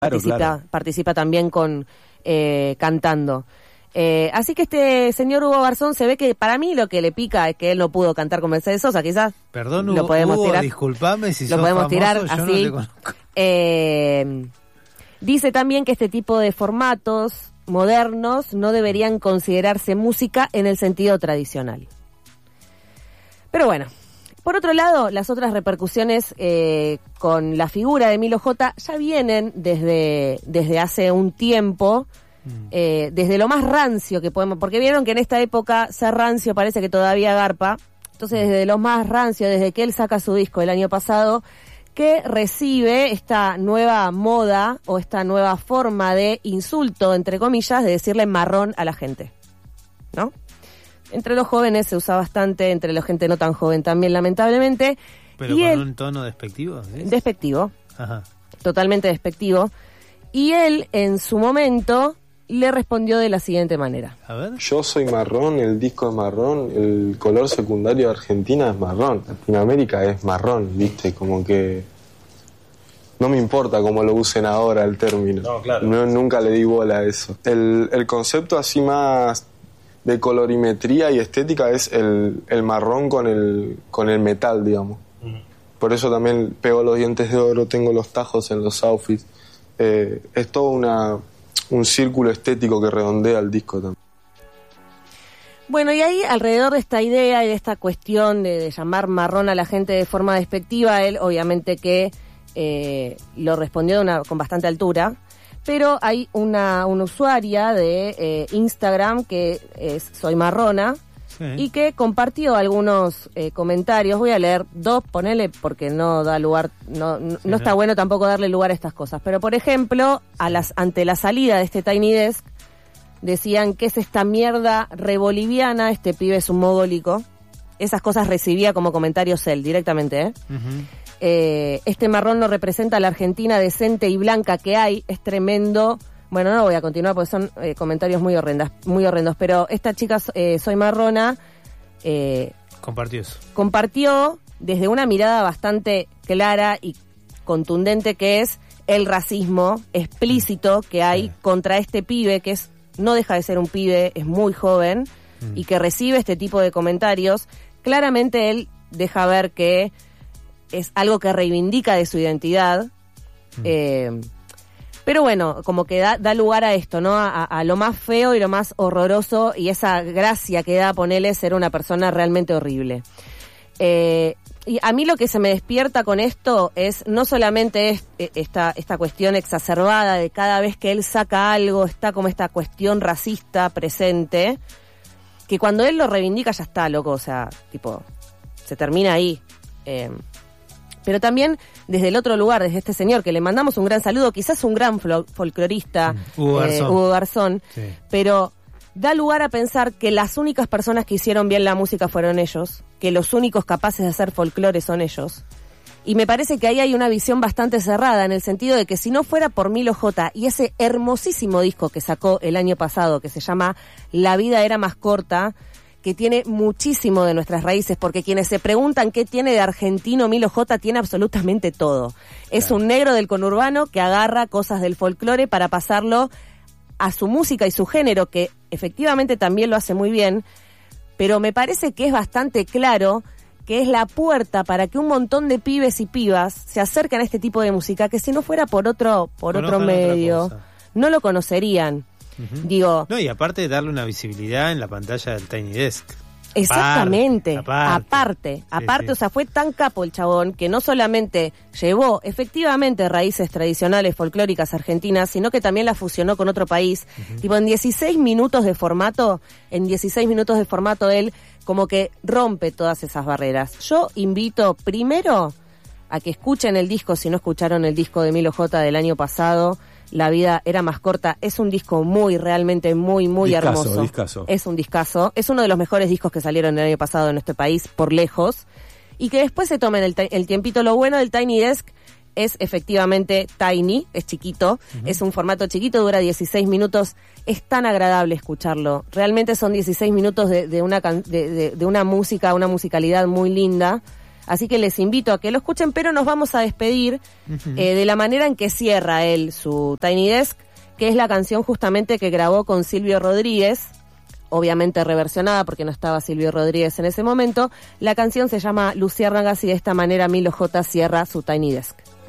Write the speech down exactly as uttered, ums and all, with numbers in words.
participa, claro. participa también con eh, cantando. Eh, así que este señor Hugo Garzón se ve que para mí lo que le pica es que él no pudo cantar con Mercedes Sosa, quizás. Perdón, lo Hugo, podemos Hugo, tirar, disculpame si lo sos podemos famoso, tirar yo así. no te conozco. Eh, dice también que este tipo de formatos modernos no deberían considerarse música en el sentido tradicional. Pero bueno, por otro lado, las otras repercusiones eh, con la figura de Milo J ya vienen desde, desde hace un tiempo. Eh, desde lo más rancio que podemos, porque vieron que en esta época ser rancio parece que todavía garpa, entonces desde lo más rancio, desde que él saca su disco el año pasado, que recibe esta nueva moda o esta nueva forma de insulto, entre comillas, de decirle marrón a la gente, ¿no? Entre los jóvenes se usa bastante, entre la gente no tan joven también, lamentablemente. Pero y con él, un tono despectivo, ¿sí? Despectivo. Ajá. Totalmente despectivo. Y él, en su momento, le respondió de la siguiente manera. A ver. Yo soy marrón, el disco es marrón, el color secundario de Argentina es marrón, Latinoamérica es marrón, ¿viste? Como que no me importa cómo lo usen ahora el término. No, claro. No, nunca le di bola a eso. El, el concepto así más de colorimetría y estética es el, el marrón con el, con el metal, digamos. Uh-huh. Por eso también pego los dientes de oro, tengo los tajos en los outfits. Eh, es todo una... un círculo estético que redondea el disco también. Bueno, y ahí alrededor de esta idea y de esta cuestión de, de llamar marrón a la gente de forma despectiva, él obviamente que eh, lo respondió de una, con bastante altura, pero hay una, una usuaria de eh, Instagram que es Soy Marrona, sí, y que compartió algunos eh, comentarios. Voy a leer dos, ponele, porque no da lugar, no, no, sí, no está bueno tampoco darle lugar a estas cosas. Pero, por ejemplo, a las ante la salida de este Tiny Desk, decían, ¿qué es esta mierda reboliviana? Este pibe es un mogólico. Esas cosas recibía como comentarios él, directamente, ¿eh? Uh-huh. Eh, este marrón no representa a la Argentina decente y blanca que hay, es tremendo. Bueno, no voy a continuar porque son eh, comentarios muy horrendas, muy horrendos, pero esta chica, eh, Soy Marrona, eh, compartió eso. Compartió desde una mirada bastante clara y contundente, que es el racismo explícito que hay sí. contra este pibe, que es no deja de ser un pibe, es muy joven, mm. y que recibe este tipo de comentarios. Claramente él deja ver que es algo que reivindica de su identidad, mm. eh, pero bueno, como que da, da lugar a esto, ¿no? A, a lo más feo y lo más horroroso, y esa gracia que da ponerle ser una persona realmente horrible. Eh, y a mí lo que se me despierta con esto es no solamente es esta, esta cuestión exacerbada de cada vez que él saca algo, está como esta cuestión racista presente, que cuando él lo reivindica ya está, loco, o sea, tipo, se termina ahí. Eh, pero también desde el otro lugar, desde este señor, que le mandamos un gran saludo, quizás un gran fol- folclorista, Hugo Garzón, eh, Hugo Garzón, sí. pero da lugar a pensar que las únicas personas que hicieron bien la música fueron ellos, que los únicos capaces de hacer folclore son ellos. Y me parece que ahí hay una visión bastante cerrada, en el sentido de que si no fuera por Milo J y ese hermosísimo disco que sacó el año pasado, que se llama La vida era más corta, que tiene muchísimo de nuestras raíces, porque quienes se preguntan qué tiene de argentino Milo J, tiene absolutamente todo. Es claro. un negro del conurbano que agarra cosas del folclore para pasarlo a su música y su género, que efectivamente también lo hace muy bien, pero me parece que es bastante claro que es la puerta para que un montón de pibes y pibas se acerquen a este tipo de música, que si no fuera por otro, por otro medio, no lo conocerían. Uh-huh. Digo, no, y aparte de darle una visibilidad en la pantalla del Tiny Desk. Exactamente, aparte, aparte, aparte, sí, aparte sí. O sea, fue tan capo el chabón que no solamente llevó efectivamente raíces tradicionales folclóricas argentinas, sino que también las fusionó con otro país. Uh-huh. Tipo, en dieciséis minutos de formato, en dieciséis minutos de formato él como que rompe todas esas barreras. Yo invito primero a que escuchen el disco, si no escucharon el disco de Milo J del año pasado, La vida era más corta. Es un disco muy, realmente muy, muy discazo, hermoso. Discazo. Es un discazo. Es uno de los mejores discos que salieron el año pasado en nuestro país, por lejos. Y que después se tomen el, el tiempito. Lo bueno del Tiny Desk es efectivamente tiny, es chiquito, uh-huh. es un formato chiquito, dura dieciséis minutos. Es tan agradable escucharlo. Realmente son dieciséis minutos de, de, una, de, de, de una música, una musicalidad muy linda. Así que les invito a que lo escuchen, pero nos vamos a despedir uh-huh. eh, de la manera en que cierra él su Tiny Desk, que es la canción justamente que grabó con Silvio Rodríguez, obviamente reversionada porque no estaba Silvio Rodríguez en ese momento. La canción se llama Luciérnagas y de esta manera Milo J cierra su Tiny Desk.